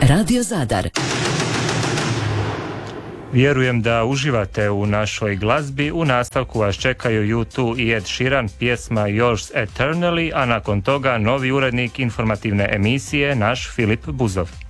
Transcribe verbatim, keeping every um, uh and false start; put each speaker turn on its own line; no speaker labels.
Radio Zadar.
Vjerujem da uživate u našoj glazbi. U nastavku vas čekaju U dva i Ed Sheeran, pjesma Yours Eternally, a nakon toga novi urednik informativne emisije, naš Filip Buzov.